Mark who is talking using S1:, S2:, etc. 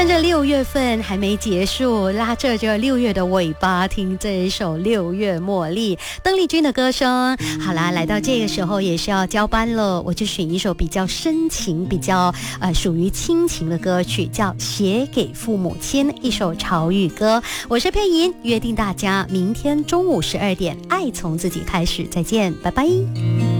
S1: 趁着6月份还没结束，拉着这6月的尾巴，听这一首6月茉莉，邓丽君的歌声。好啦，来到这个时候也是要交班了，我就选一首比较深情、比较属于亲情的歌曲，叫《写给父母亲》，一首潮语歌。我是佩莹，约定大家明天中午12点，爱从自己开始，再见，拜拜。